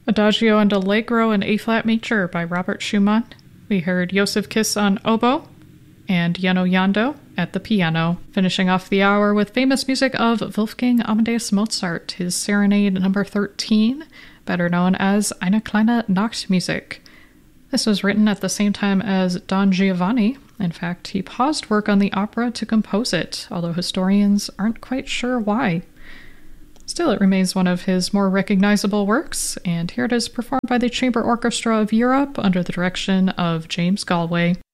Adagio and Allegro in A-flat major by Robert Schumann. We heard Josef Kiss on oboe and Jenno Jando at the piano, finishing off the hour with famous music of Wolfgang Amadeus Mozart, his Serenade number 13, better known as Eine kleine Nachtmusik. This was written at the same time as Don Giovanni. In fact, he paused work on the opera to compose it, although historians aren't quite sure why. Still, it remains one of his more recognizable works, and here it is performed by the Chamber Orchestra of Europe under the direction of James Galway.